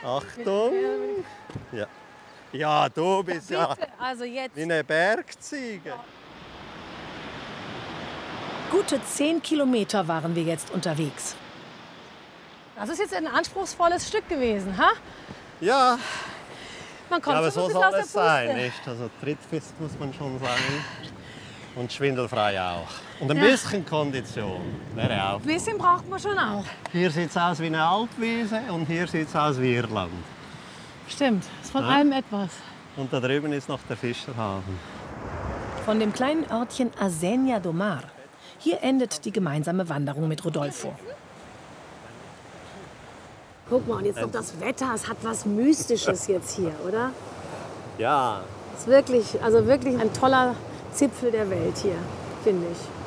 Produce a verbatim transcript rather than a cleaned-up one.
Achtung. Ja, ja du bist ja, Bitte, also jetzt. wie eine Bergziege. Gute zehn Kilometer waren wir jetzt unterwegs. Das ist jetzt ein anspruchsvolles Stück gewesen, ha? Ja, Man kommt aber so ein so bisschen soll aus es der sein, Puste. nicht? Also trittfest muss man schon sagen. Und schwindelfrei auch. Und ein Ja. bisschen Kondition wäre auch. Ein bisschen braucht man schon auch. Hier sieht es aus wie eine Alpwiese und hier sieht es aus wie Irland. Stimmt, ist von Ja. allem etwas. Und da drüben ist noch der Fischerhafen. Von dem kleinen Örtchen Asenja do Mar. Hier endet die gemeinsame Wanderung mit Rodolfo. Guck mal, und jetzt noch das Wetter. Es hat was Mystisches jetzt hier, oder? Ja, Es ist wirklich, also wirklich ein toller Zipfel der Welt hier, finde ich.